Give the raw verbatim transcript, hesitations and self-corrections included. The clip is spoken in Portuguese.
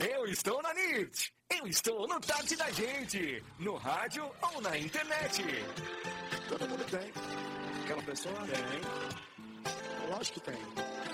Eu estou na N I T. Eu estou no Tarde da Gente. No rádio ou na internet. Todo mundo tem. Aquela pessoa tem. Lógico que tem.